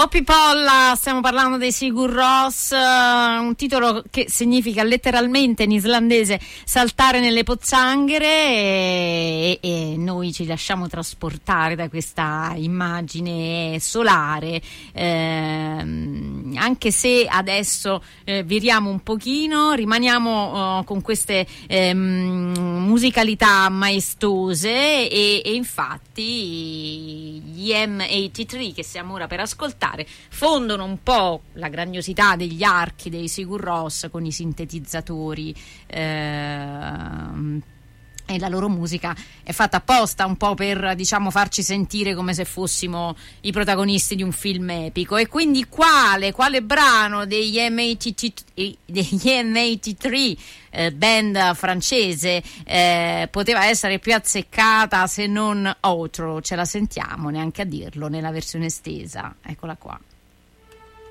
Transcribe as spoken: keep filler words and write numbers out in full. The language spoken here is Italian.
Poppy Polla, stiamo parlando dei Sigur Rós, uh, un titolo che significa letteralmente in islandese saltare nelle pozzanghere, e, e noi ci lasciamo trasportare da questa immagine solare, eh, anche se adesso eh, viriamo un pochino, rimaniamo uh, con queste eh, musicalità maestose e, e infatti gli M ottantatré che stiamo ora per ascoltare fondono un po' la grandiosità degli archi dei Sigur Rós con i sintetizzatori, ehm, e la loro musica è fatta apposta un po' per, diciamo, farci sentire come se fossimo i protagonisti di un film epico. E quindi quale, quale brano degli M ottantatré, degli M ottantatré eh, band francese eh, poteva essere più azzeccata se non Outro? Ce la sentiamo, neanche a dirlo, nella versione estesa, eccola qua.